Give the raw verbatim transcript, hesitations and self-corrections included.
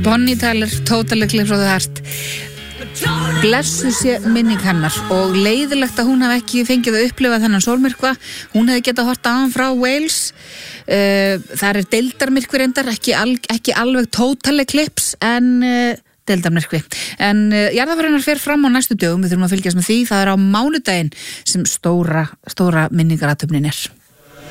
Bonnie Tyler, Total Eclipse of the Heart. Blessu sé minning hennar og leiðilegt að hún hafi ekki fengið að upplifa þennan sólmyrkva. Hún hefði getað hort á hann frá Wales. Uh, það er deildarmyrkvi reyndar, ekki, al, ekki alveg Total Eclipse en uh, deildarmyrkvi. En uh, jarðarfarinnar fer fram á næstu dögum, við þurfum að fylgjast með því. Það er á mánudaginn sem stóra, stóra minningarathöfnin er.